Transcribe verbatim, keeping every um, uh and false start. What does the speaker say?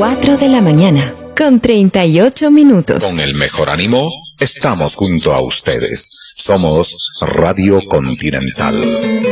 cuatro de la mañana, con treinta y ocho minutos. Con el mejor ánimo, estamos junto a ustedes. Somos Radio Continental.